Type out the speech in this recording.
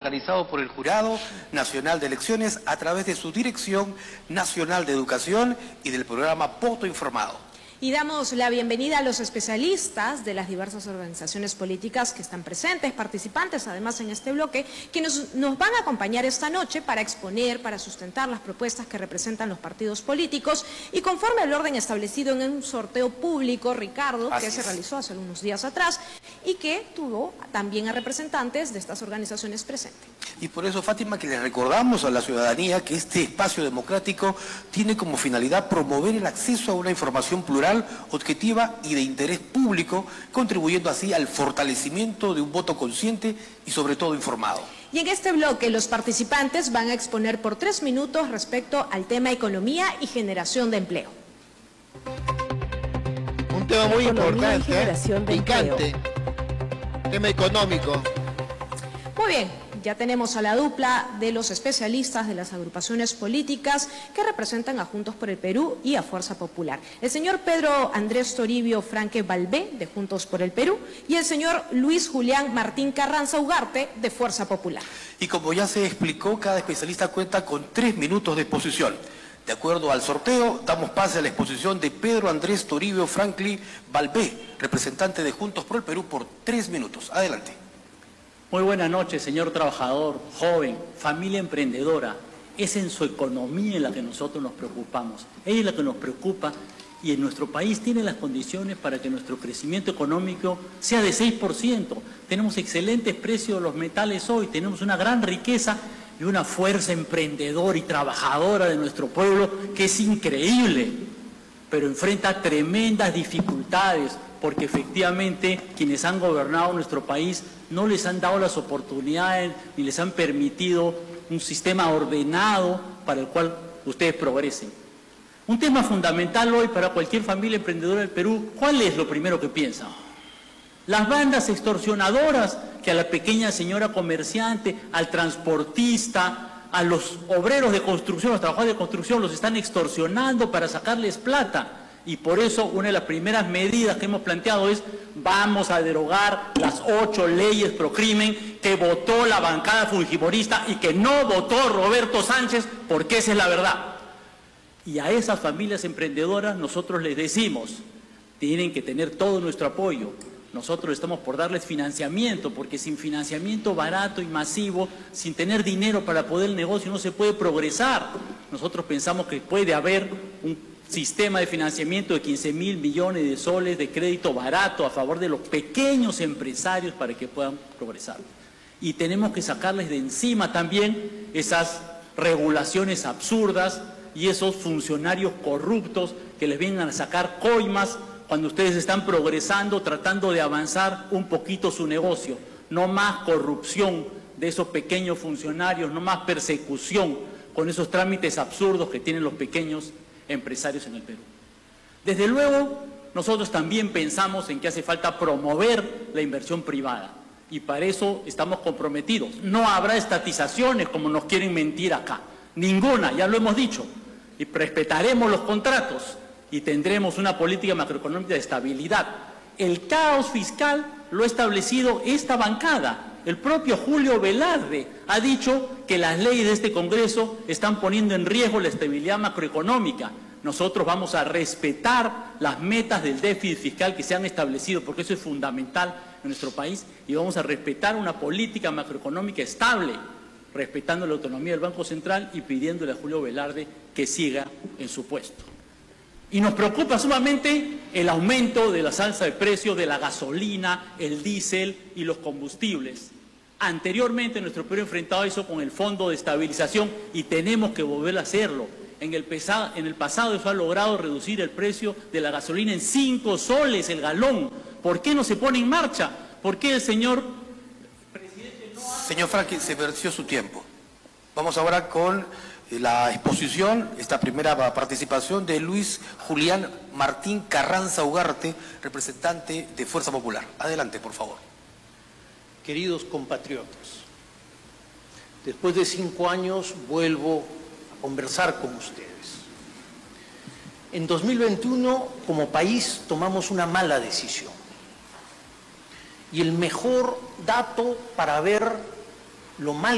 organizado por el Jurado Nacional de Elecciones a través de su Dirección Nacional de Educación y del programa Voto Informado. Y damos la bienvenida a los especialistas de las diversas organizaciones políticas que están presentes, participantes además en este bloque, que nos van a acompañar esta noche para exponer, para sustentar las propuestas que representan los partidos políticos y conforme al orden establecido en un sorteo público, Ricardo, que se realizó hace unos días atrás y que tuvo también a representantes de estas organizaciones presentes. Y por eso, Fátima, que le recordamos a la ciudadanía que este espacio democrático tiene como finalidad promover el acceso a una información plural, objetiva y de interés público, contribuyendo así al fortalecimiento de un voto consciente y sobre todo informado. Y en este bloque los participantes van a exponer por 3 minutos respecto al tema economía y generación de empleo. Un tema muy importante, picante, tema económico. Muy bien. Ya tenemos a la dupla de los especialistas de las agrupaciones políticas que representan a Juntos por el Perú y a Fuerza Popular. El señor Pedro Andrés Toribio Franque Balbé, de Juntos por el Perú, y el señor Luis Julián Martín Carranza Ugarte, de Fuerza Popular. Y como ya se explicó, cada especialista cuenta con 3 minutos de exposición. De acuerdo al sorteo, damos pase a la exposición de Pedro Andrés Toribio Franque Balbé, representante de Juntos por el Perú, por 3 minutos. Adelante. Muy buenas noches, señor trabajador, joven, familia emprendedora. Es en su economía en la que nosotros nos preocupamos. Ella es la que nos preocupa y en nuestro país tiene las condiciones para que nuestro crecimiento económico sea de 6%. Tenemos excelentes precios de los metales hoy, tenemos una gran riqueza y una fuerza emprendedora y trabajadora de nuestro pueblo que es increíble, pero enfrenta tremendas dificultades porque efectivamente quienes han gobernado nuestro país no les han dado las oportunidades ni les han permitido un sistema ordenado para el cual ustedes progresen. Un tema fundamental hoy para cualquier familia emprendedora del Perú, ¿cuál es lo primero que piensan? Las bandas extorsionadoras que a la pequeña señora comerciante, al transportista, a los obreros de construcción, los trabajadores de construcción, los están extorsionando para sacarles plata. Y por eso una de las primeras medidas que hemos planteado es vamos a derogar las 8 leyes pro crimen que votó la bancada fujimorista y que no votó Roberto Sánchez, porque esa es la verdad. Y a esas familias emprendedoras nosotros les decimos, tienen que tener todo nuestro apoyo. Nosotros estamos por darles financiamiento, porque sin financiamiento barato y masivo, sin tener dinero para poder el negocio, no se puede progresar. Nosotros pensamos que puede haber un sistema de financiamiento de 15.000 millones de soles de crédito barato a favor de los pequeños empresarios para que puedan progresar. Y tenemos que sacarles de encima también esas regulaciones absurdas y esos funcionarios corruptos que les vienen a sacar coimas cuando ustedes están progresando, tratando de avanzar un poquito su negocio. No más corrupción de esos pequeños funcionarios, no más persecución con esos trámites absurdos que tienen los pequeños empresarios en el Perú. Desde luego, nosotros también pensamos en que hace falta promover la inversión privada y para eso estamos comprometidos. No habrá estatizaciones como nos quieren mentir acá, ninguna, ya lo hemos dicho, y respetaremos los contratos y tendremos una política macroeconómica de estabilidad. El caos fiscal lo ha establecido esta bancada. El propio Julio Velarde ha dicho que las leyes de este Congreso están poniendo en riesgo la estabilidad macroeconómica. Nosotros vamos a respetar las metas del déficit fiscal que se han establecido, porque eso es fundamental en nuestro país, y vamos a respetar una política macroeconómica estable, respetando la autonomía del Banco Central y pidiéndole a Julio Velarde que siga en su puesto. Y nos preocupa sumamente el aumento de la alza de precios de la gasolina, el diésel y los combustibles. Anteriormente nuestro Perú ha enfrentado eso con el Fondo de Estabilización y tenemos que volver a hacerlo. En el pasado eso ha logrado reducir el precio de la gasolina en 5 soles el galón. ¿Por qué no se pone en marcha? ¿Por qué el señor presidente no ha... Señor Franque, se venció su tiempo. Vamos ahora con la exposición, esta primera participación de Luis Julián Martín Carranza Ugarte, representante de Fuerza Popular. Adelante, por favor. Queridos compatriotas, después de 5 años vuelvo a conversar con ustedes. En 2021, como país, tomamos una mala decisión. Y el mejor dato para ver lo mal